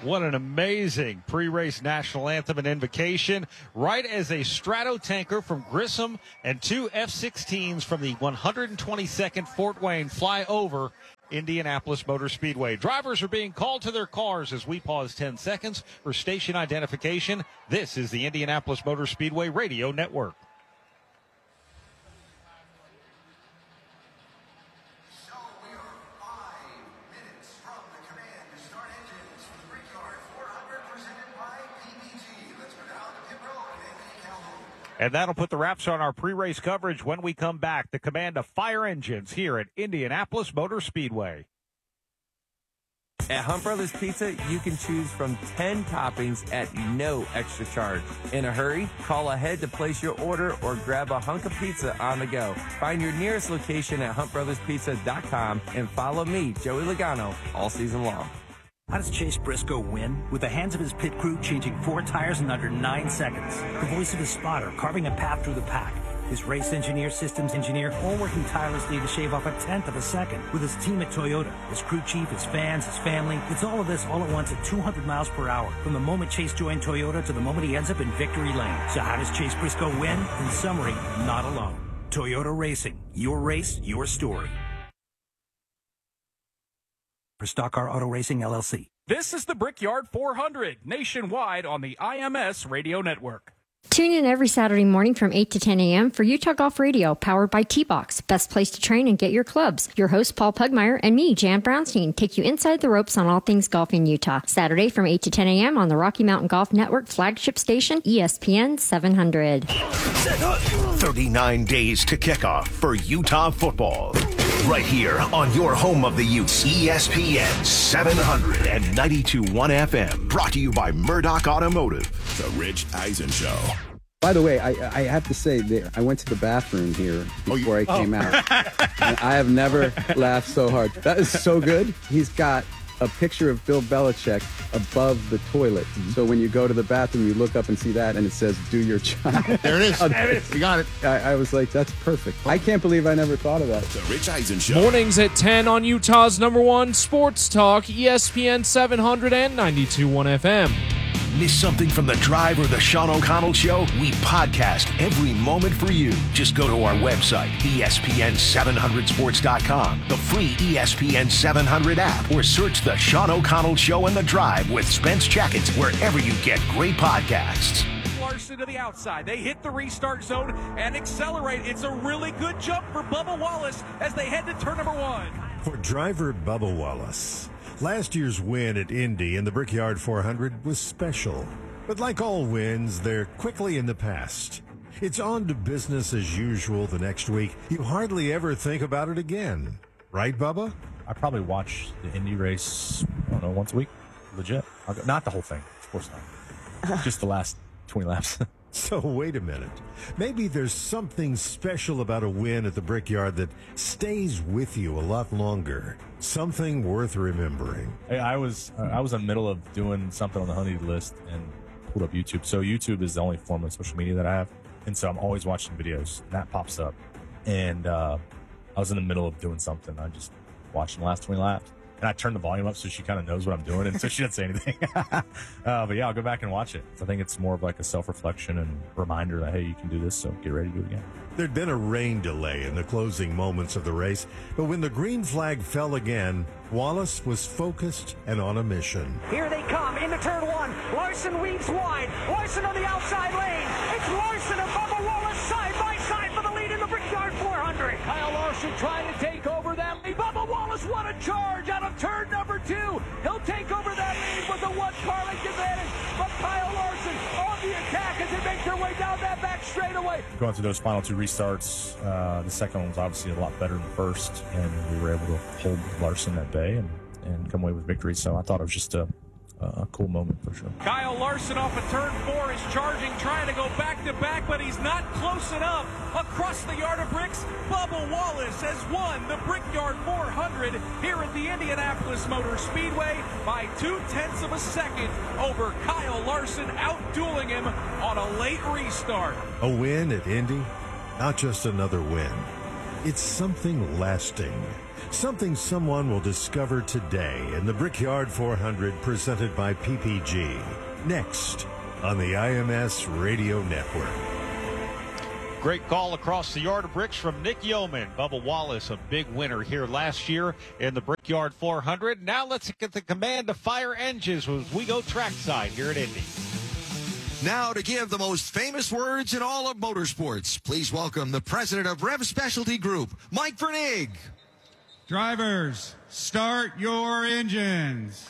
What an amazing pre-race national anthem and invocation. Right as a Stratotanker from Grissom and two F-16s from the 122nd Fort Wayne fly over Indianapolis Motor Speedway. Drivers are being called to their cars as we pause 10 seconds for station identification. This is the Indianapolis Motor Speedway Radio Network. And that'll put the wraps on our pre-race coverage when we come back. The command of fire engines here at Indianapolis Motor Speedway. At Hunt Brothers Pizza, you can choose from 10 toppings at no extra charge. In a hurry, call ahead to place your order or grab a hunk of pizza on the go. Find your nearest location at huntbrotherspizza.com and follow me, Joey Logano, all season long. How does Chase Briscoe win? With the hands of his pit crew changing 4 tires in under 9 seconds. The voice of his spotter carving a path through the pack. His race engineer, systems engineer, all working tirelessly to shave off 1/10 of a second. With his team at Toyota, his crew chief, his fans, his family. It's all of this all at once at 200 miles per hour. From the moment Chase joined Toyota to the moment he ends up in victory lane. So how does Chase Briscoe win? In summary, not alone. Toyota Racing. Your race, your story. For Stock Car Auto Racing, LLC. This is the Brickyard 400, nationwide on the IMS Radio Network. Tune in every Saturday morning from 8 to 10 a.m. for Utah Golf Radio, powered by T-Box. Best place to train and get your clubs. Your host, Paul Pugmire, and me, Jan Brownstein, take you inside the ropes on all things golf in Utah. Saturday from 8 to 10 a.m. on the Rocky Mountain Golf Network flagship station, ESPN 700. 39 days to kickoff for Utah football. Right here on your home of the Utes, ESPN 700 and 92.1 FM. Brought to you by Murdoch Automotive. The Rich Eisen Show. By the way, I have to say that I went to the bathroom here before I came out. And I have never laughed so hard. That is so good. He's got a picture of Bill Belichick above the toilet. So when you go to the bathroom, you look up and see that, and it says, "Do your job." There it is. You got it. I was like, that's perfect. I can't believe I never thought of that. The Rich Eisen Show. Mornings at 10 on Utah's #1 sports talk, ESPN 700 and 92.1 FM. Miss something from The Drive or The Sean O'Connell Show? We podcast every moment for you. Just go to our website, ESPN700sports.com, the free ESPN 700 app, or search The Sean O'Connell Show and The Drive with Spence Checkets wherever you get great podcasts. Larson to the outside. They hit the restart zone and accelerate. It's a really good jump for Bubba Wallace as they head to turn number 1. For driver Bubba Wallace, last year's win at Indy in the Brickyard 400 was special. But like all wins, they're quickly in the past. It's on to business as usual the next week. You hardly ever think about it again. Right, Bubba? I probably watch the Indy race, I don't know, once a week. Legit. Not the whole thing, of course not. Just the last 20 laps. So wait a minute. Maybe there's something special about a win at the Brickyard that stays with you a lot longer. Something worth remembering. Hey, I was in the middle of doing something on the honey list and pulled up YouTube. So YouTube is the only form of social media that I have. And so I'm always watching videos, and that pops up. And I was in the middle of doing something. I just watched the last 20 laps. And I turned the volume up so she kind of knows what I'm doing, and so she didn't say anything. But yeah, I'll go back and watch it. I think it's more of like a self-reflection and reminder that, hey, you can do this, so get ready to do it again. There'd been a rain delay in the closing moments of the race, but when the green flag fell again, Wallace was focused and on a mission. Here they come into turn 1. Larson weaves wide. Larson on the outside lane. It's Larson and Bubba Wallace side by side for the lead in the Brickyard 400. Kyle Larson trying to take over that lead. Bubba Wallace, what a charge out of turn number 2. He'll take over that lead with a 1-car length advantage. But Kyle Larson on the attack as they make their way down that back straightaway. Going through those final 2 restarts, the second one was obviously a lot better than the first, and we were able to hold Larson at bay and come away with victory. So I thought it was just a cool moment for sure. Kyle Larson off of turn 4 is charging, trying to go back-to-back, but he's not close enough. Across the yard of bricks, Bubba Wallace has won the Brickyard 400 here at the Indianapolis Motor Speedway by 0.2 of a second over Kyle Larson, outdueling him on a late restart. A win at Indy, not just another win. It's something lasting. Something someone will discover today in the Brickyard 400 presented by PPG. Next on the IMS Radio Network. Great call across the yard of bricks from Nick Yeoman. Bubba Wallace, a big winner here last year in the Brickyard 400. Now let's get the command to fire engines as we go trackside here at Indy. Now to give the most famous words in all of motorsports, please welcome the president of Rev Specialty Group, Mike Vernig. Drivers, start your engines.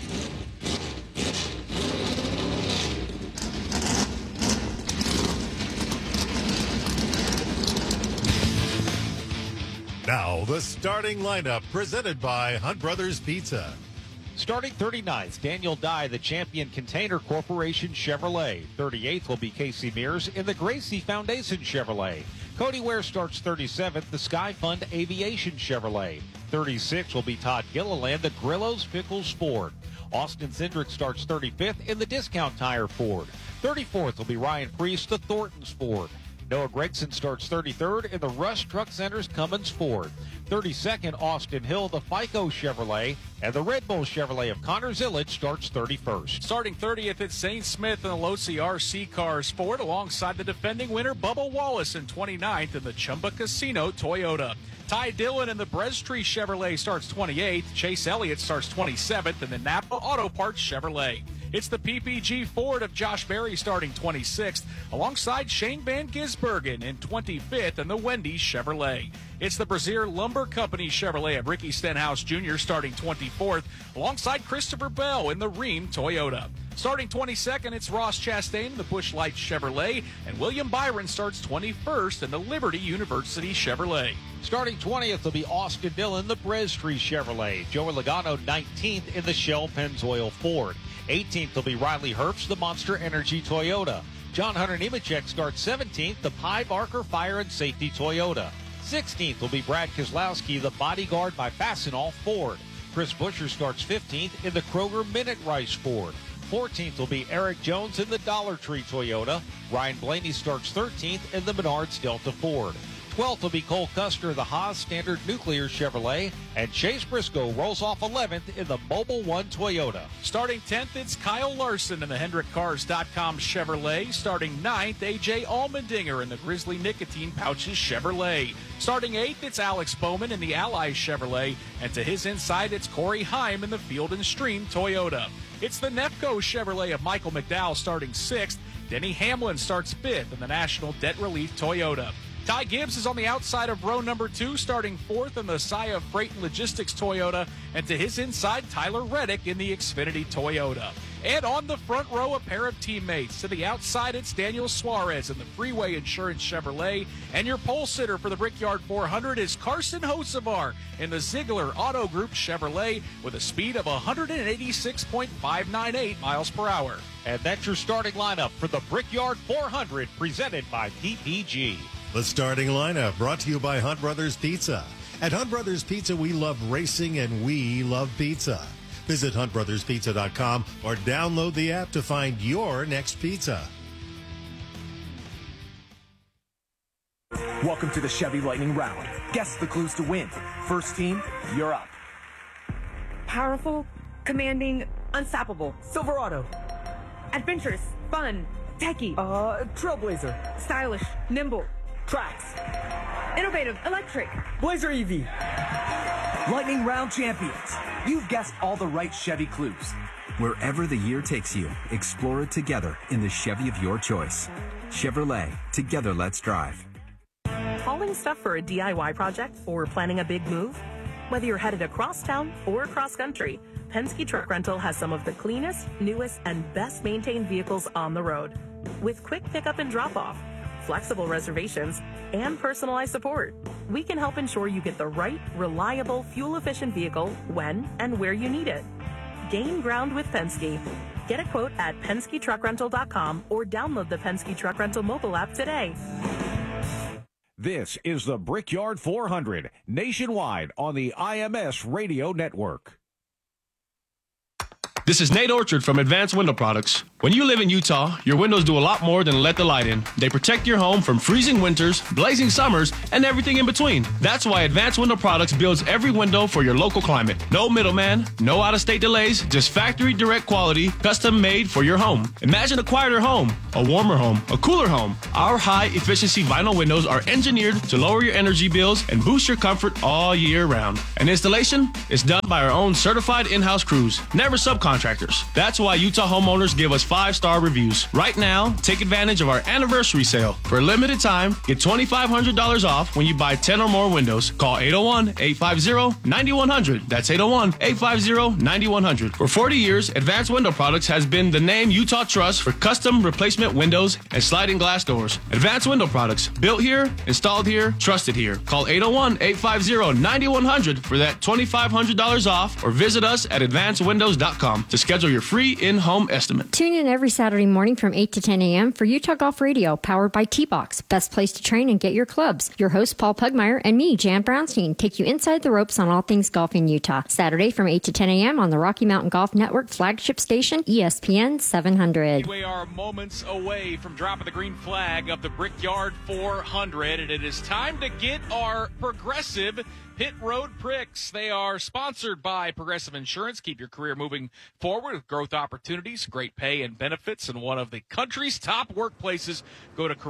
Now, the starting lineup presented by Hunt Brothers Pizza. Starting 39th, Daniel Dye, the Champion Container Corporation Chevrolet. 38th will be Casey Mears in the Gracie Foundation Chevrolet. Cody Ware starts 37th, the Sky Fund Aviation Chevrolet. 36th will be Todd Gilliland, the Grillo's Pickles Ford. Austin Cindric starts 35th in the Discount Tire Ford. 34th will be Ryan Priest, the Thornton's Ford. Noah Gregson starts 33rd in the Rush Truck Center's Cummins Ford. 32nd, Austin Hill, the FICO Chevrolet, and the Red Bull Chevrolet of Connor Zillage starts 31st. Starting 30th at St. Smith in the Losi RC Cars Ford, alongside the defending winner Bubba Wallace in 29th in the Chumba Casino Toyota. Ty Dillon in the Brestree Chevrolet starts 28th. Chase Elliott starts 27th in the Napa Auto Parts Chevrolet. It's the PPG Ford of Josh Berry starting 26th, alongside Shane Van Gisbergen in 25th in the Wendy's Chevrolet. It's the Brazier Lumber Company Chevrolet of Ricky Stenhouse Jr. starting 24th, alongside Christopher Bell in the Rheem Toyota. Starting 22nd, it's Ross Chastain in the Busch Light Chevrolet, and William Byron starts 21st in the Liberty University Chevrolet. Starting 20th will be Austin Dillon, the Brestree Chevrolet. Joey Logano 19th in the Shell Pennzoil Ford. 18th will be Riley Herbst, the Monster Energy Toyota. John Hunter Nemechek starts 17th, the Pye Barker Fire and Safety Toyota. 16th will be Brad Keselowski, the Bodyguard by Fastenal Ford. Chris Buescher starts 15th in the Kroger Minute Rice Ford. 14th will be Eric Jones in the Dollar Tree Toyota. Ryan Blaney starts 13th in the Menards Delta Ford. 12th will be Cole Custer, the Haas Standard Nuclear Chevrolet, and Chase Briscoe rolls off 11th in the Mobile One Toyota. Starting 10th, it's Kyle Larson in the HendrickCars.com Chevrolet. Starting 9th, A.J. Allmendinger in the Grizzly Nicotine Pouches Chevrolet. Starting 8th, it's Alex Bowman in the Ally Chevrolet, and to his inside, it's Corey Heim in the Field & Stream Toyota. It's the Nefco Chevrolet of Michael McDowell starting 6th. Denny Hamlin starts 5th in the National Debt Relief Toyota. Ty Gibbs is on the outside of row number 2, starting 4th in the Saia Freight and Logistics Toyota, and to his inside, Tyler Reddick in the Xfinity Toyota. And on the front row, a pair of teammates. To the outside, it's Daniel Suarez in the Freeway Insurance Chevrolet, and your pole sitter for the Brickyard 400 is Carson Hocevar in the Ziegler Auto Group Chevrolet with a speed of 186.598 miles per hour. And that's your starting lineup for the Brickyard 400, presented by PPG. The starting lineup brought to you by Hunt Brothers Pizza. At Hunt Brothers Pizza, we love racing and we love pizza. Visit huntbrotherspizza.com or download the app to find your next pizza. Welcome to the Chevy Lightning Round. Guess the clues to win. First team, you're up. Powerful, commanding, unstoppable. Silverado. Adventurous, fun, techie. Trailblazer. Stylish, nimble. Trax. Innovative, electric. Blazer EV. Lightning Round champions. You've guessed all the right Chevy clues. Wherever the year takes you, explore it together in the Chevy of your choice. Chevrolet, together let's drive. Hauling stuff for a DIY project or planning a big move? Whether you're headed across town or across country, Penske Truck Rental has some of the cleanest, newest, and best maintained vehicles on the road. With quick pickup and drop off, flexible reservations, and personalized support, we can help ensure you get the right, reliable, fuel-efficient vehicle when and where you need it. Gain ground with Penske. Get a quote at PenskeTruckRental.com or download the Penske Truck Rental mobile app today. This is the Brickyard 400, nationwide on the IMS Radio Network. This is Nate Orchard from Advanced Window Products. When you live in Utah, your windows do a lot more than let the light in. They protect your home from freezing winters, blazing summers, and everything in between. That's why Advanced Window Products builds every window for your local climate. No middleman, no out-of-state delays, just factory direct quality, custom made for your home. Imagine a quieter home, a warmer home, a cooler home. Our high-efficiency vinyl windows are engineered to lower your energy bills and boost your comfort all year round. And installation is done by our own certified in-house crews, never subcontractors. That's why Utah homeowners give us 5-star reviews. Right now, take advantage of our anniversary sale. For a limited time, get $2,500 off when you buy 10 or more windows. Call 801-850-9100. That's 801-850-9100. For 40 years, Advanced Window Products has been the name Utah trusts for custom replacement windows and sliding glass doors. Advanced Window Products, built here, installed here, trusted here. Call 801-850-9100 for that $2,500 off, or visit us at advancedwindows.com to schedule your free in-home estimate. Tune in every Saturday morning from 8 to 10 a.m. for Utah Golf Radio, powered by T-Box. Best place to train and get your clubs. Your host, Paul Pugmire, and me, Jan Brownstein, take you inside the ropes on all things golf in Utah. Saturday from 8 to 10 a.m. on the Rocky Mountain Golf Network flagship station, ESPN 700. We are moments away from dropping the green flag of the Brickyard 400, and it is time to get our Progressive Pit Road Pricks. They are sponsored by Progressive Insurance. Keep your career moving forward with growth opportunities, great pay and benefits, and one of the country's top workplaces. Go to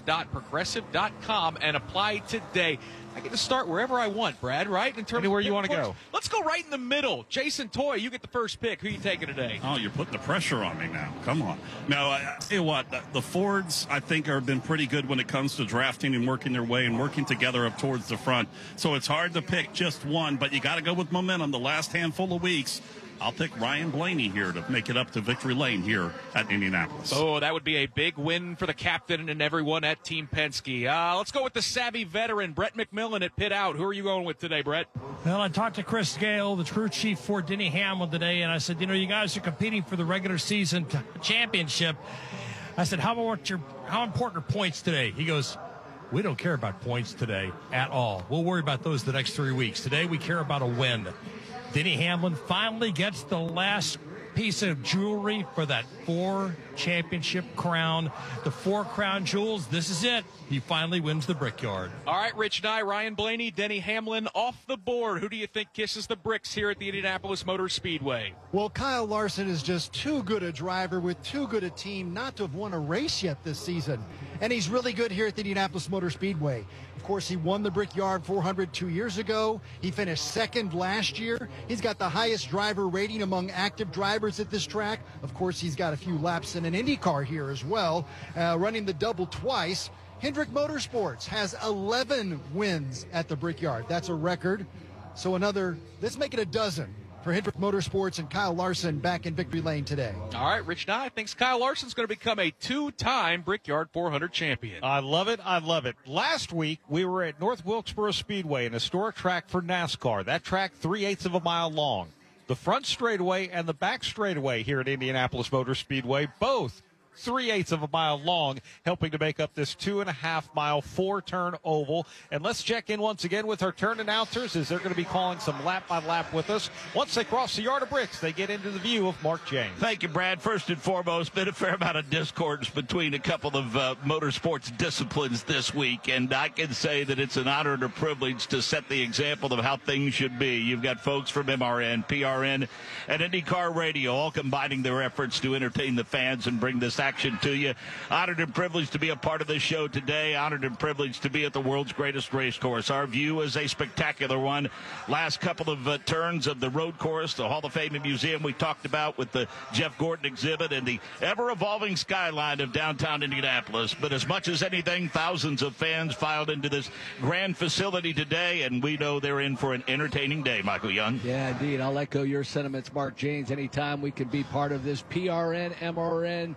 careers.progressive.com and apply today. I get to start wherever I want, Brad, right? In terms Anywhere of you want to go. Let's go right in the middle. Jason Toy, you get the first pick. Who are you taking today? Oh, you're putting the pressure on me now. Come on. No, I tell you what, the Fords, I think, have been pretty good when it comes to drafting and working their way and working together up towards the front. So it's hard to pick just one, but you got to go with momentum the last handful of weeks. I'll pick Ryan Blaney here to make it up to victory lane here at Indianapolis. Oh, that would be a big win for the captain and everyone at Team Penske. Let's go with the savvy veteran, Brett McMillan at Pit Out. Who are you going with today, Brett? Well, I talked to Chris Gale, the crew chief for Denny Hamlin today, and I said, you guys are competing for the regular season championship. I said, how important are points today? He goes, we don't care about points today at all. We'll worry about those the next 3 weeks. Today, we care about a win. Denny Hamlin finally gets the last piece of jewelry for that 4 championship crown. The 4 crown jewels, this is it. He finally wins the Brickyard. All right, Rich Nye, Ryan Blaney, Denny Hamlin off the board. Who do you think kisses the bricks here at the Indianapolis Motor Speedway? Well, Kyle Larson is just too good a driver with too good a team not to have won a race yet this season. And he's really good here at the Indianapolis Motor Speedway. Of course, he won the Brickyard 400 2 years ago. He finished second last year. He's got the highest driver rating among active drivers at this track. Of course, he's got a few laps in an IndyCar here as well, running the double twice. Hendrick Motorsports has 11 wins at the Brickyard. That's a record. So let's make it a dozen for Hendrick Motorsports and Kyle Larson back in victory lane today. All right, Rich Nye thinks Kyle Larson's going to become a 2-time Brickyard 400 champion. I love it. I love it. Last week, we were at North Wilkesboro Speedway, an historic track for NASCAR. That track, 3/8 of a mile long. The front straightaway and the back straightaway here at Indianapolis Motor Speedway, both 3/8 of a mile long, helping to make up this 2.5-mile 4-turn oval. And let's check in once again with our turn announcers, as they're going to be calling some lap by lap with us. Once they cross the yard of bricks, they get into the view of Mark James. Thank you, Brad. First and foremost, been a fair amount of discordance between a couple of motorsports disciplines this week, and I can say that it's an honor and a privilege to set the example of how things should be. You've got folks from MRN, PRN, and IndyCar Radio all combining their efforts to entertain the fans and bring this action to you. Honored and privileged to be a part of this show today. Honored and privileged to be at the world's greatest race course. Our view is a spectacular one. Last couple of turns of the road course, the Hall of Fame and Museum we talked about with the Jeff Gordon exhibit, and the ever-evolving skyline of downtown Indianapolis. But as much as anything, thousands of fans filed into this grand facility today, and we know they're in for an entertaining day, Michael Young. Yeah, indeed. I'll echo your sentiments, Mark James. Anytime we can be part of this PRN, MRN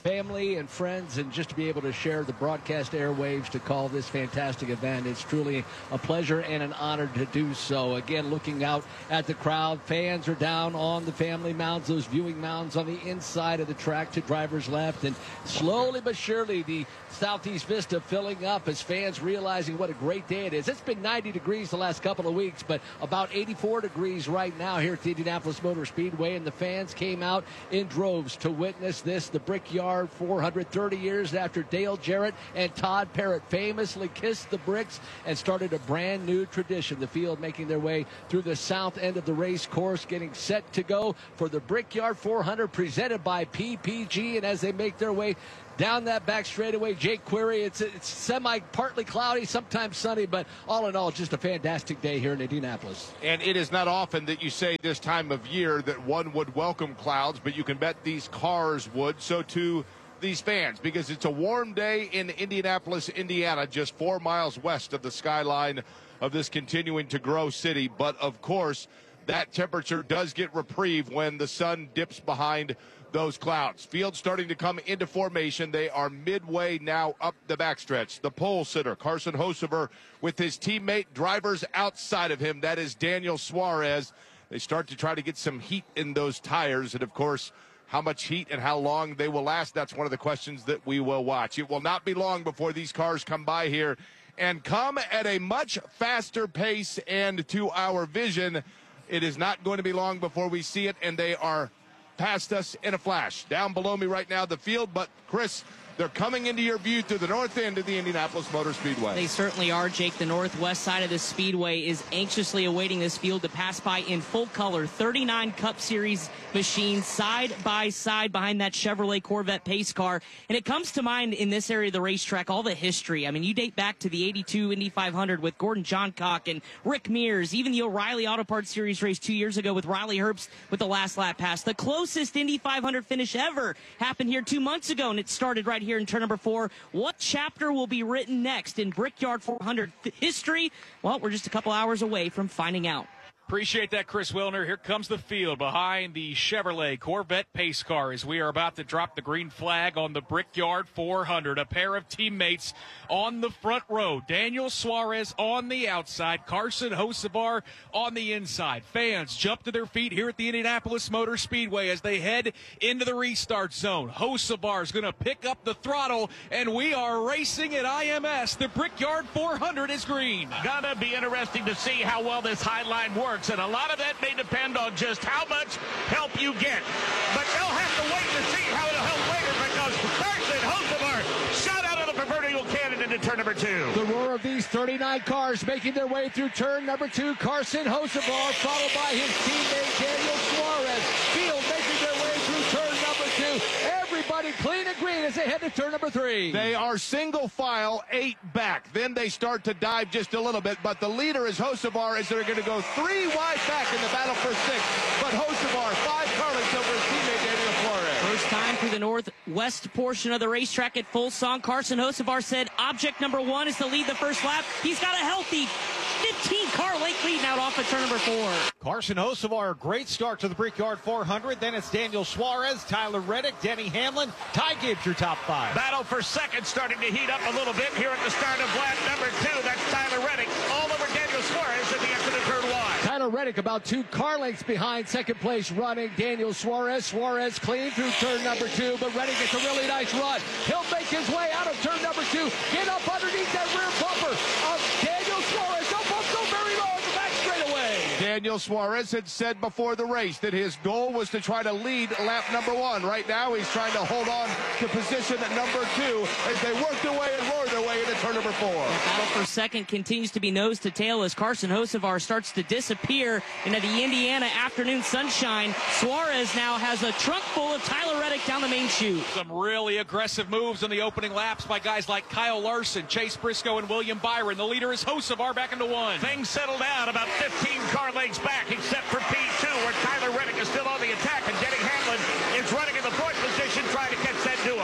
family and friends, and just to be able to share the broadcast airwaves to call this fantastic event. It's truly a pleasure and an honor to do so. Again, looking out at the crowd, fans are down on the family mounds, those viewing mounds on the inside of the track to drivers left, and slowly but surely the Southeast Vista filling up as fans realizing what a great day it is. It's been 90 degrees the last couple of weeks, but about 84 degrees right now here at the Indianapolis Motor Speedway, and the fans came out in droves to witness this, the Brickyard 400, 30 years after Dale Jarrett and Todd Parrott famously kissed the bricks and started a brand new tradition. The field making their way through the south end of the race course, getting set to go for the Brickyard 400 presented by PPG, and as they make their way down that back straightaway, Jake Query, it's partly cloudy, sometimes sunny, but all in all, just a fantastic day here in Indianapolis. And it is not often that you say this time of year that one would welcome clouds, but you can bet these cars would. So too these fans, because it's a warm day in Indianapolis, Indiana, just 4 miles west of the skyline of this continuing to grow city. But of course, that temperature does get reprieve when the sun dips behind those clouds. Field starting to come into formation. They are midway now up the backstretch. The pole sitter, Carson Hocevar, with his teammate drivers outside of him. That is Daniel Suarez. They start to try to get some heat in those tires. And, of course, how much heat and how long they will last, that's one of the questions that we will watch. It will not be long before these cars come by here and come at a much faster pace, and to our vision, it is not going to be long before we see it, and they are past us in a flash. Down below me right now, the field, but Chris, they're coming into your view through the north end of the Indianapolis Motor Speedway. They certainly are, Jake. The northwest side of the speedway is anxiously awaiting this field to pass by in full color. 39 Cup Series machines side by side behind that Chevrolet Corvette pace car. And it comes to mind in this area of the racetrack, all the history. I mean, you date back to the 82 Indy 500 with Gordon Johncock and Rick Mears, even the O'Reilly Auto Parts Series race 2 years ago with Riley Herbst with the last lap pass. The closest Indy 500 finish ever happened here 2 months ago, and it started right here in turn number 4. What chapter will be written next in Brickyard 400 history? Well, we're just a couple hours away from finding out. Appreciate that, Chris Wilner. Here comes the field behind the Chevrolet Corvette pace car as we are about to drop the green flag on the Brickyard 400. A pair of teammates on the front row. Daniel Suarez on the outside, Carson Hocevar on the inside. Fans jump to their feet here at the Indianapolis Motor Speedway as they head into the restart zone. Hocevar is going to pick up the throttle, and we are racing at IMS. The Brickyard 400 is green. Gonna be interesting to see how well this high line works. And a lot of that may depend on just how much help you get. But they'll have to wait to see how it'll help later, because Carson Hocevar shot out of the proverbial cannon into turn number 2. The roar of these 39 cars making their way through turn number 2. Carson Hocevar followed by his teammate Daniel Suarez. Field making their way through turn number 2. Everybody clean and green as they head to turn number 3. They are single file 8 back. Then they start to dive just a little bit, but the leader is Hocevar as they're going to go 3 wide back in the battle for 6. But Hocevar 5 car lengths over his teammate Daniel Suarez. First time through the northwest portion of the racetrack at full song. Carson Hocevar said object number 1 is to lead the first lap. He's got a healthy 15-car late lead out off of turn number 4. Carson Hocevar, great start to the Brickyard 400. Then it's Daniel Suarez, Tyler Reddick, Denny Hamlin, Ty Gibbs, your top 5. Battle for second starting to heat up a little bit here at the start of lap number 2. That's Tyler Reddick all over Daniel Suarez at the exit of turn 1. Tyler Reddick about 2 car lengths behind second place running Daniel Suarez. Suarez clean through turn number 2, but Reddick gets a really nice run. He'll make his way out of turn number 2, get up underneath that rear bumper of Daniel Suarez. Don't bump so very low in the back straightaway. Daniel Suarez had said before the race that his goal was to try to lead lap number 1. Right now he's trying to hold on to position at number 2 as they work their way and roar their way into turn number 4. The battle for second continues to be nose to tail as Carson Hocevar starts to disappear into the Indiana afternoon sunshine. Suarez now has a trunk full of Tyler Reddick down the main chute. Some really aggressive moves in the opening laps by guys like Kyle Larson, Chase Briscoe, and William Byron. The leader is Hocevar back into 1. Things settle down about 15 car lengths back, except for P2, where Tyler Reddick is still on the attack, and Denny Hamlin is running in the fourth position trying to catch that duo.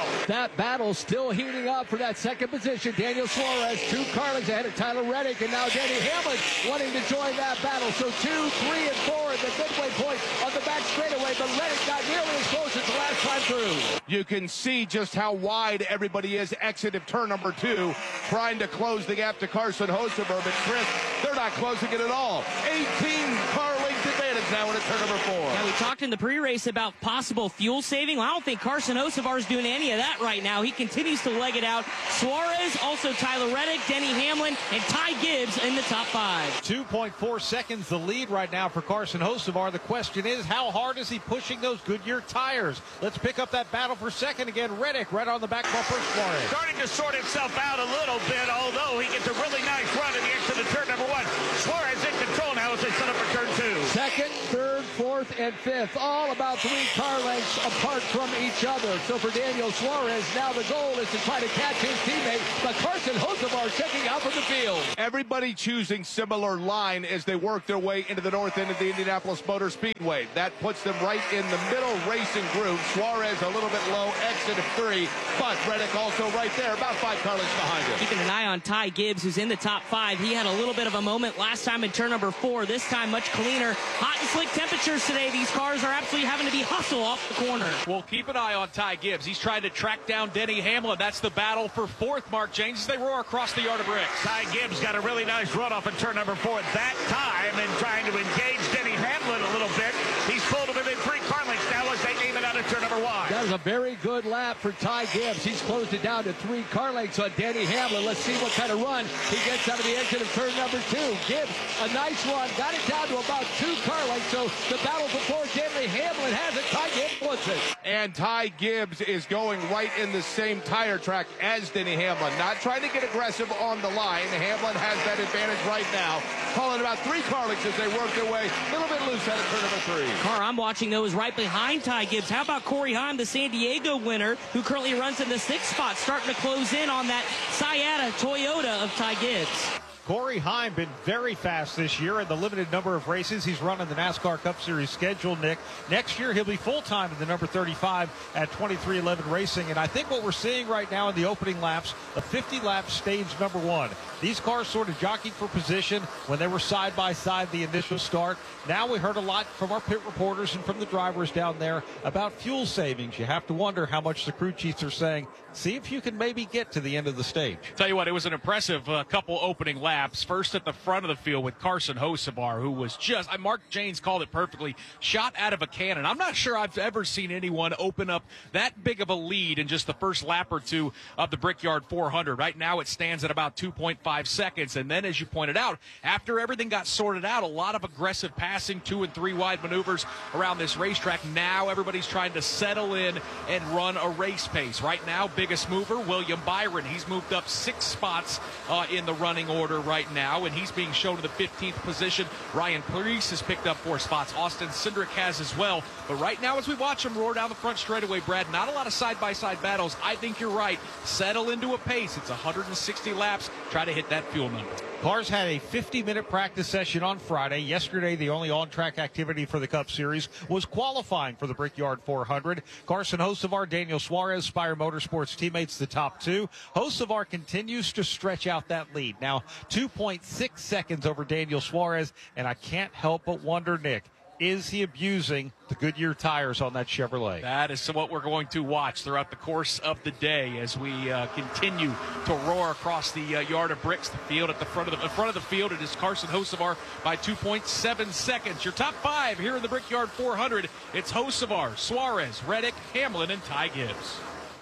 that battle still heating up for that second position. Daniel Suarez, 2 car lengths ahead of Tyler Reddick, and now Denny Hamlin wanting to join that battle. So 2, 3, and 4 at the midway point on the back straightaway, but Reddick not nearly as close as the last time through. You can see just how wide everybody is exiting turn number 2, trying to close the gap to Carson Hocevar, but Chris, they're not closing it at all. 18 car length advantage now in turn number 4. Now, we talked in the pre-race about possible fuel saving. Well, I don't think Carson Hocevar is doing any of that right now. He continues to leg it out. Suarez, also Tyler Reddick, Denny Hamlin, and Ty Gibbs in the top 5. 2.4 seconds the lead right now for Carson Hocevar. The question is, how hard is he pushing those Goodyear tires? Let's pick up that battle for second again. Reddick right on the back bumper. Suarez starting to sort himself out a little bit, although he gets a really nice run at the exit of turn number 1. Suarez in control now as they set up for turn 2. Second, third, fourth, and fifth, all about 3 car lengths apart from each other. So for Daniel Suarez, now the goal is to try to catch his teammate, but Carson Hocevar checking out from the field. Everybody choosing similar line as they work their way into the north end of the Indianapolis Motor Speedway. That puts them right in the middle racing group. Suarez a little bit low, exit of 3, but Reddick also right there, about 5 car lengths behind him. Keeping an eye on Ty Gibbs, who's in the top 5. He had a little bit of a moment last time in turn number 4. This time much cleaner. Hot and slick temperatures today. These cars are absolutely having to be hustle off the corner. Well, keep an eye on Ty Gibbs. He's trying to track down Denny Hamlin. That's the battle for 4th, Mark James, as they roar across the yard of bricks. Ty Gibbs got a really nice run off in turn number 4 at that time and trying to engage Denny Hamlin a little bit. He's pulled him within 3 car lengths now as they aim it out of turn number 1. That was a very good lap for Ty Gibbs. He's closed it down to 3 car lengths on Denny Hamlin. Let's see what kind of run he gets out of the exit of turn number 2. Gibbs, a nice run, got it down to about 2 car lengths. So the battle before Denny Hamlin has it. Ty Gibbs wants it. And Ty Gibbs is going right in the same tire track as Denny Hamlin. Not trying to get aggressive on the line. Hamlin has that advantage right now. Calling about 3 car lengths as they work their way a little bit loose out of turn number 3. Car I'm watching, though, is right behind Ty Gibbs. How about Corey Heim, the San Diego winner, who currently runs in the 6th spot, starting to close in on that Sciata Toyota of Ty Gibbs. Corey Heim been very fast this year in the limited number of races he's run in the NASCAR Cup Series schedule, Nick. Next year, he'll be full-time in the number 35 at 2311 Racing. And I think what we're seeing right now in the opening laps, a 50-lap stage number 1. These cars sort of jockeying for position when they were side-by-side the initial start. Now we heard a lot from our pit reporters and from the drivers down there about fuel savings. You have to wonder how much the crew chiefs are saying. See if you can maybe get to the end of the stage. Tell you what, it was an impressive couple opening laps. First at the front of the field with Carson Hocevar, who was just, Mark Janes called it perfectly, shot out of a cannon. I'm not sure I've ever seen anyone open up that big of a lead in just the first lap or 2 of the Brickyard 400. Right now it stands at about 2.5 seconds. And then, as you pointed out, after everything got sorted out, a lot of aggressive passing, 2 and 3 wide maneuvers around this racetrack. Now everybody's trying to settle in and run a race pace. Right now, biggest mover, William Byron. He's moved up 6 spots in the running order right now, and he's being shown to the 15th position. Ryan Preece has picked up 4 spots. Austin Cindric has as well. But right now, as we watch him roar down the front straightaway, Brad, not a lot of side-by-side battles. I think you're right. Settle into a pace. It's 160 laps. Try to hit that fuel number. Cars had a 50-minute practice session on Friday. Yesterday, the only on-track activity for the Cup Series was qualifying for the Brickyard 400. Carson Hocevar, Daniel Suarez, Spire Motorsports teammates, the top 2. Hocevar continues to stretch out that lead. Now, 2.6 seconds over Daniel Suarez, and I can't help but wonder, Nick, is he abusing the Goodyear tires on that Chevrolet? That is what we're going to watch throughout the course of the day as we continue to roar across the yard of bricks. The field at the front of the field, it is Carson Hocevar by 2.7 seconds. Your top 5 here in the Brickyard 400. It's Hocevar, Suarez, Reddick, Hamlin, and Ty Gibbs.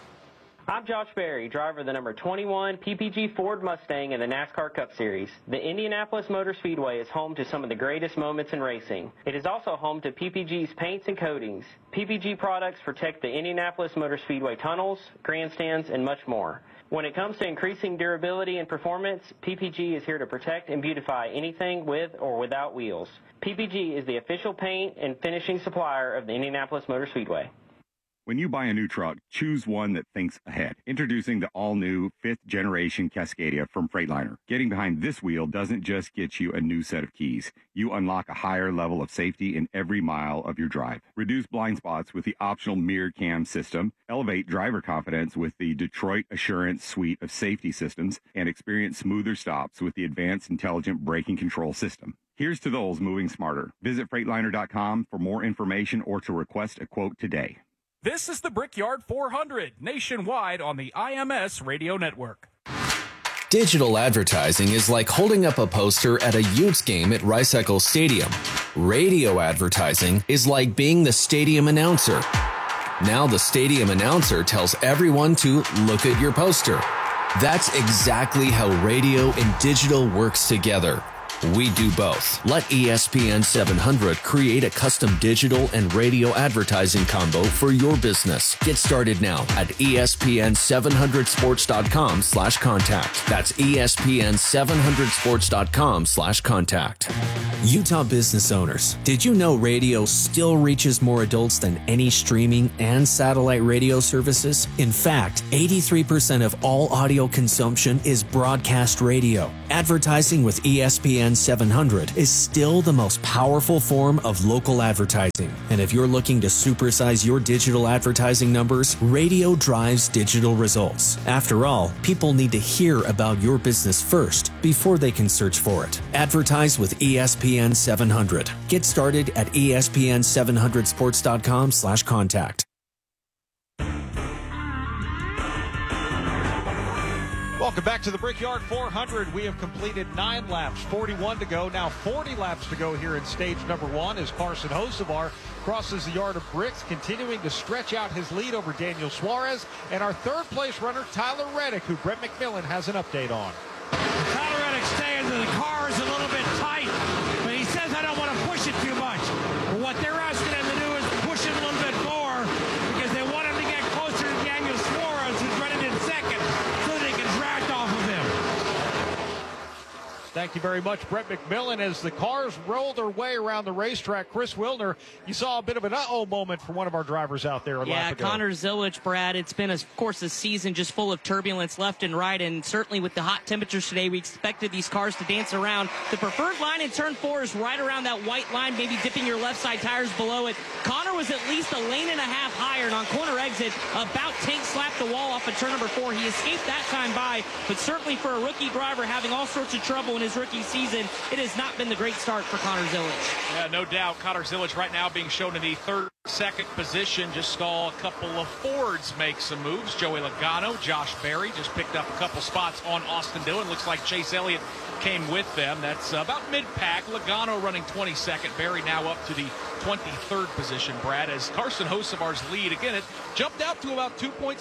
I'm Josh Berry, driver of the number 21 PPG Ford Mustang in the NASCAR Cup Series. The Indianapolis Motor Speedway is home to some of the greatest moments in racing. It is also home to PPG's paints and coatings. PPG products protect the Indianapolis Motor Speedway tunnels, grandstands, and much more. When it comes to increasing durability and performance, PPG is here to protect and beautify anything with or without wheels. PPG is the official paint and finishing supplier of the Indianapolis Motor Speedway. When you buy a new truck, choose one that thinks ahead. Introducing the all-new 5th-generation Cascadia from Freightliner. Getting behind this wheel doesn't just get you a new set of keys. You unlock a higher level of safety in every mile of your drive. Reduce blind spots with the optional mirror cam system. Elevate driver confidence with the Detroit Assurance suite of safety systems. And experience smoother stops with the advanced intelligent braking control system. Here's to those moving smarter. Visit Freightliner.com for more information or to request a quote today. This is the Brickyard 400, nationwide on the IMS Radio Network. Digital advertising is like holding up a poster at a Utes game at Rice-Eccles Stadium. Radio advertising is like being the stadium announcer. Now the stadium announcer tells everyone to look at your poster. That's exactly how radio and digital works together. We do both. Let ESPN 700 create a custom digital and radio advertising combo for your business. Get started now at ESPN700sports.com/contact. That's ESPN700sports.com/contact. Utah business owners, did you know radio still reaches more adults than any streaming and satellite radio services? In fact, 83% of all audio consumption is broadcast radio. Advertising with ESPN 700 is still the most powerful form of local advertising. And if you're looking to supersize your digital advertising numbers, radio drives digital results. After all, people need to hear about your business first before they can search for it. Advertise with ESPN 700. Get started at ESPN700sports.com/contact. Welcome back to the Brickyard 400. We have completed 9 laps, 41 to go. Now 40 laps to go here in stage number 1 as Carson Hocevar crosses the yard of bricks, continuing to stretch out his lead over Daniel Suarez. And our third-place runner, Tyler Reddick, who Brett McMillan has an update on. Tyler Reddick stands and the car is a little bit tight, but he says, I don't want to push it too much. But what they're asking him to do is push it a little bit more because they want him to get closer to Daniel Suarez, who's running in second, so they can draft off of him. Thank you very much, Brett McMillan. As the cars roll their way around the racetrack, Chris Wilner, you saw a bit of an uh-oh moment for one of our drivers out there a lap ago. Connor Zilic, Brad, it's been, of course, a season just full of turbulence left and right, and certainly with the hot temperatures today, we expected these cars to dance around. The preferred line in turn 4 is right around that white line, maybe dipping your left side tires below it. Connor was at least a lane and a half higher, and on corner exit, about tank slapped the wall off of turn number 4. He escaped that time by, but certainly for a rookie driver having all sorts of trouble in his rookie season, it has not been the great start for Connor Zilic. Yeah, no doubt. Connor Zilic right now being shown in the second position. Just saw a couple of Fords make some moves. Joey Logano, Josh Berry just picked up a couple spots on Austin Dillon. Looks like Chase Elliott came with them. That's about mid-pack. Logano running 22nd. Berry now up to the 23rd position, Brad, as Carson Hocevar's lead, again, it jumped out to about 2.6,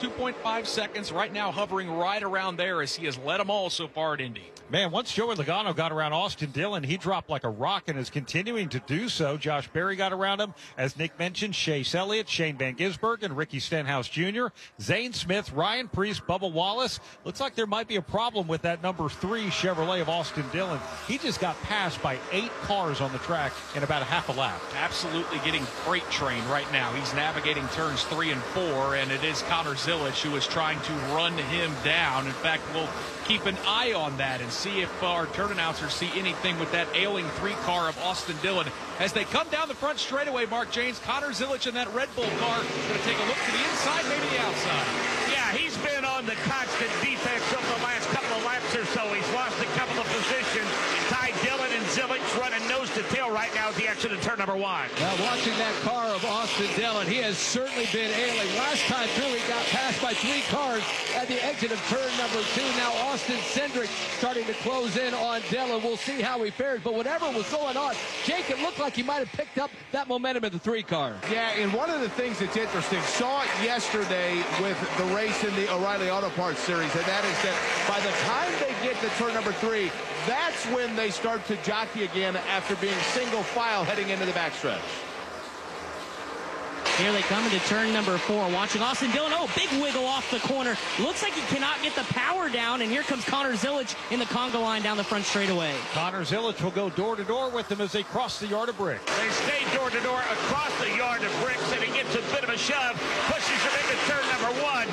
2.5 seconds. Right now hovering right around there as he has led them all so far at Indy. Man, once Joey Logano got around Austin Dillon, he dropped like a rock and is continuing to do so. Josh Berry got around him. As Nick mentioned, Chase Elliott, Shane Van Gisbergen, Ricky Stenhouse Jr., Zane Smith, Ryan Preece, Bubba Wallace. Looks like there might be a problem with that number 3 Chevrolet of Austin Dillon. He just got passed by 8 cars on the track in about a half a lap. Absolutely getting freight train right now. He's navigating turns 3 and 4, and it is Connor Zilic who is trying to run him down. In fact, we'll keep an eye on that and see if our turn announcers see anything with that ailing 3 car of Austin Dillon. As they come down the front straightaway, Mark James, Connor Zilic in that Red Bull car is going to take a look to the inside, maybe the outside. Yeah, he's been on the constant defense over the last couple of laps or so. He's lost a couple of positions. Ty Dillon and Zilic running nose to tail right now at the exit of turn number 1. Now watching that car of Austin Dillon, he has certainly been ailing. Last time through, he got passed by 3 cars at the exit of turn number 2. Now Austin Cindric starting to close in on Dillon. We'll see how he fares, but whatever was going on, Jake, it looked like he might have picked up that momentum in the 3 car. Yeah, and one of the things that's interesting, saw it yesterday with the race in the O'Reilly Auto Parts Series, and that is that by the time they get to turn number 3, that's when they start to jockey again after being single file heading into the backstretch. Here they come into turn number 4. Watching Austin Dillon. Oh, big wiggle off the corner. Looks like he cannot get the power down. And here comes Connor Zilic in the conga line down the front straightaway. Connor Zilic will go door-to-door with them as they cross the yard of bricks. They stay door-to-door across the yard of bricks, and he gets a bit of a shove, pushes him into turn number 1.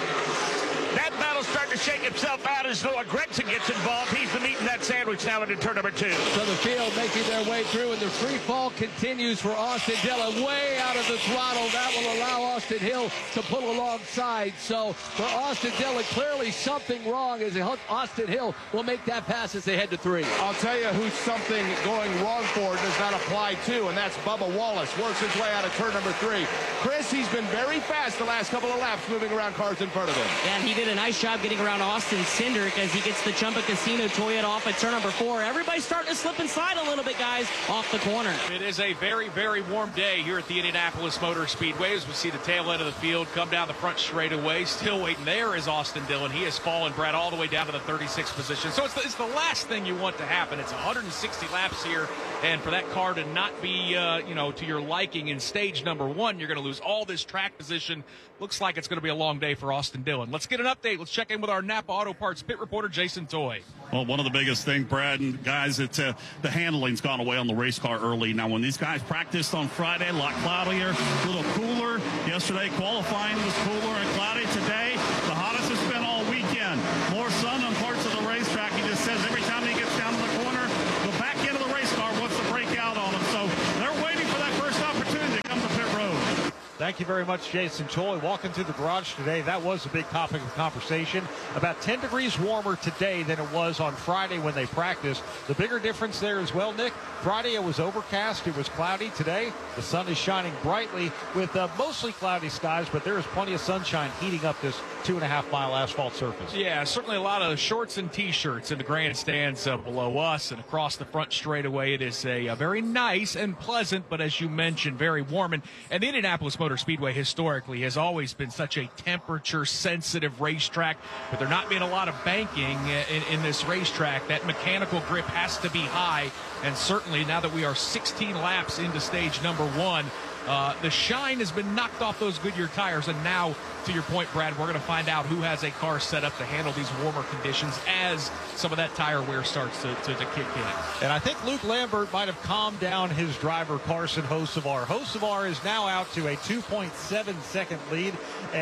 That battle's starting to shake itself out as Noah Gregson gets involved. He's the meat in that sandwich now into turn number 2. So the field making their way through, and the free fall continues for Austin Dillon. Way out of the throttle. That will allow Austin Hill to pull alongside. So for Austin Dillon, clearly something wrong as Austin Hill will make that pass as they head to 3. I'll tell you who's something going wrong for does not apply to, and that's Bubba Wallace. Works his way out of turn number 3. Chris, he's been very fast the last couple of laps moving around cars in front of him. Yeah, he did a nice job getting around Austin Cindric as he gets the Chumba Casino Toyota off at turn number 4. Everybody's starting to slip and slide a little bit, guys, off the corner. It is a very, very warm day here at the Indianapolis Motor Speedway as we see the tail end of the field come down the front straightaway. Still waiting there is Austin Dillon. He has fallen, Brad, all the way down to the 36th position. So it's the last thing you want to happen. It's 160 laps here, and for that car to not be, to your liking in stage number 1, you're going to lose all this track position. Looks like it's going to be a long day for Austin Dillon. Let's get an update. Let's check in with our Napa Auto Parts pit reporter, Jason Toy. Well, one of the biggest things, Brad, and guys, it's the handling's gone away on the race car early. Now, when these guys practiced on Friday, a lot cloudier, a little cooler. Yesterday, qualifying was cooler and cloudy. Today, the hottest it's been all weekend. More sun on parts of the racetrack. He just says every time he gets down to the corner, the back end of the race car wants to break out on him. So they're waiting for that first opportunity to come to pit road. Thank you very much, Jason Toy. Walking through the garage today, that was a big topic of conversation. About 10 degrees warmer today than it was on Friday when they practiced. The bigger difference there as well, Nick, Friday it was overcast, it was cloudy. Today, the sun is shining brightly with mostly cloudy skies, but there is plenty of sunshine heating up this 2.5-mile asphalt surface. Yeah, certainly a lot of shorts and T-shirts in the grandstands below us and across the front straightaway. It is a very nice and pleasant, but as you mentioned, very warm. And the Indianapolis Motor Speedway historically has always been such a temperature-sensitive racetrack, but there not being a lot of banking in this racetrack. That mechanical grip has to be high, and certainly now that we are 16 laps into stage number 1, the shine has been knocked off those Goodyear tires, and now, to your point, Brad, we're going to find out who has a car set up to handle these warmer conditions as some of that tire wear starts to kick in. And I think Luke Lambert might have calmed down his driver, Carson Hocevar. Hocevar is now out to a 2.7-second lead,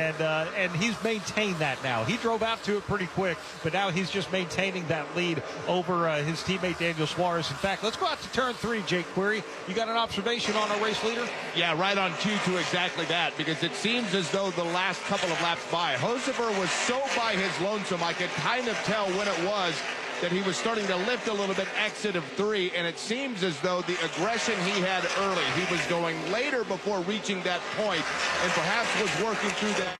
and he's maintained that now. He drove out to it pretty quick, but now he's just maintaining that lead over his teammate Daniel Suarez. In fact, let's go out to turn 3, Jake Query. You got an observation on our race leader? Yeah, right on cue to exactly that, because it seems as though the last couple of laps by, Hocevar was so by his lonesome, I could kind of tell when it was that he was starting to lift a little bit exit of 3, and it seems as though the aggression he had early, he was going later before reaching that point, and perhaps was working through that.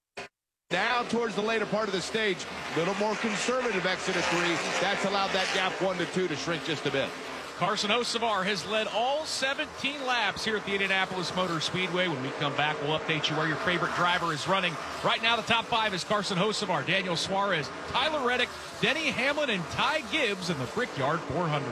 Now towards the later part of the stage, a little more conservative exit of 3. That's allowed that gap 1 to 2 to shrink just a bit. Carson Hocevar has led all 17 laps here at the Indianapolis Motor Speedway. When we come back, we'll update you where your favorite driver is running. Right now, the top 5 is Carson Hocevar, Daniel Suarez, Tyler Reddick, Denny Hamlin, and Ty Gibbs in the Brickyard 400.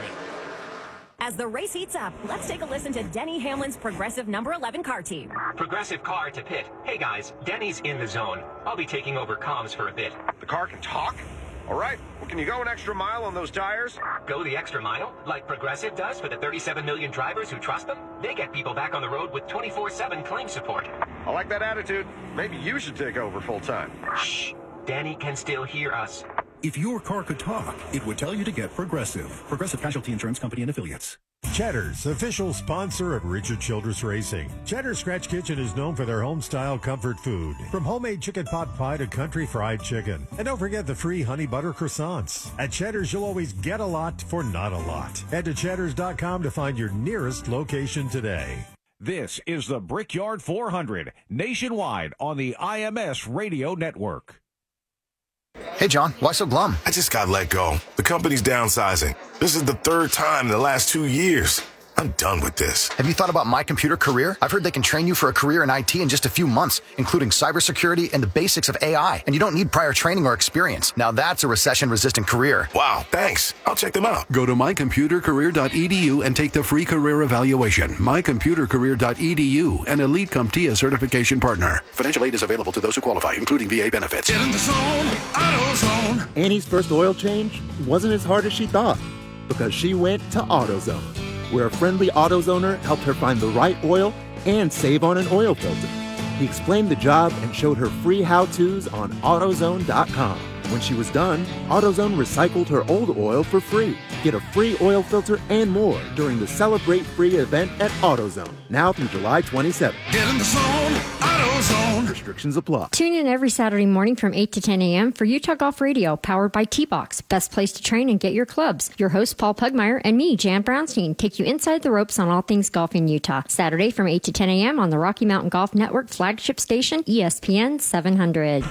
As the race heats up, let's take a listen to Denny Hamlin's Progressive number 11 car team. Progressive car to pit. Hey guys, Denny's in the zone. I'll be taking over comms for a bit. The car can talk? All right, well, can you go an extra mile on those tires? Go the extra mile? Like Progressive does for the 37 million drivers who trust them? They get people back on the road with 24/7 claim support. I like that attitude. Maybe you should take over full time. Shh, Danny can still hear us. If your car could talk, it would tell you to get Progressive. Progressive Casualty Insurance Company and Affiliates. Cheddar's, official sponsor of Richard Childress Racing. Cheddar's Scratch Kitchen is known for their home-style comfort food, from homemade chicken pot pie to country fried chicken. And don't forget the free honey butter croissants. At Cheddar's, you'll always get a lot for not a lot. Head to cheddars.com to find your nearest location today. This is the Brickyard 400, nationwide on the IMS Radio Network. Hey, John, why so glum? I just got let go. The company's downsizing. This is the 3rd time in the last 2 years. I'm done with this. Have you thought about My Computer Career? I've heard they can train you for a career in IT in just a few months, including cybersecurity and the basics of AI. And you don't need prior training or experience. Now that's a recession-resistant career. Wow, thanks. I'll check them out. Go to mycomputercareer.edu and take the free career evaluation. mycomputercareer.edu, an Elite CompTIA certification partner. Financial aid is available to those who qualify, including VA benefits. Get in the zone, AutoZone. Annie's first oil change wasn't as hard as she thought because she went to AutoZone, where a friendly AutoZoner helped her find the right oil and save on an oil filter. He explained the job and showed her free how-tos on AutoZone.com. When she was done, AutoZone recycled her old oil for free. Get a free oil filter and more during the Celebrate Free event at AutoZone, now through July 27th. Get in the zone, AutoZone. Restrictions apply. Tune in every Saturday morning from 8 to 10 a.m. for Utah Golf Radio, powered by T-Box. Best place to train and get your clubs. Your host, Paul Pugmire, and me, Jan Brownstein, take you inside the ropes on all things golf in Utah. Saturday from 8 to 10 a.m. on the Rocky Mountain Golf Network flagship station, ESPN 700.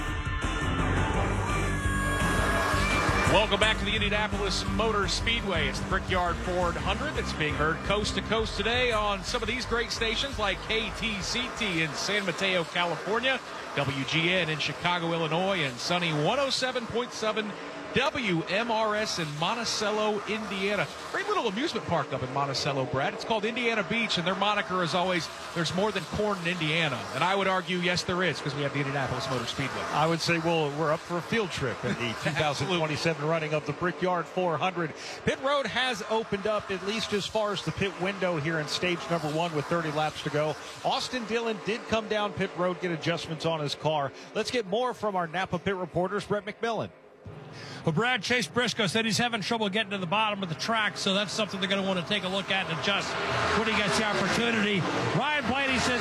Welcome back to the Indianapolis Motor Speedway. It's the Brickyard Ford 100 that's being heard coast to coast today on some of these great stations like KTCT in San Mateo, California, WGN in Chicago, Illinois, and sunny 107.7 WMRS in Monticello, Indiana. Great little amusement park up in Monticello, Brad. It's called Indiana Beach, and their moniker is always, there's more than corn in Indiana. And I would argue, yes, there is, because we have the Indianapolis Motor Speedway. I would say, well, we're up for a field trip in the 2027 running of the Brickyard 400. Pit Road has opened up at least as far as the pit window here in stage number 1 with 30 laps to go. Austin Dillon did come down pit road, get adjustments on his car. Let's get more from our Napa pit reporters, Brett McMillan. Well, Brad, Chase Briscoe said he's having trouble getting to the bottom of the track, so that's something they're going to want to take a look at and adjust when he gets the opportunity. Ryan Blaney says